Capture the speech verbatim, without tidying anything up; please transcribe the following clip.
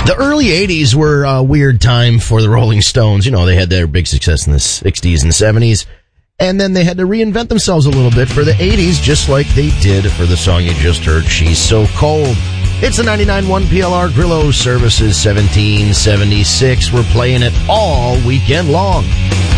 The early eighties were a weird time for the Rolling Stones. You know, they had their big success in the sixties and seventies. And then they had to reinvent themselves a little bit for the eighties, just like they did for the song you just heard, She's So Cold. It's the ninety-nine point one P L R Grillo Services seventeen seventy-six. We're playing it all weekend long.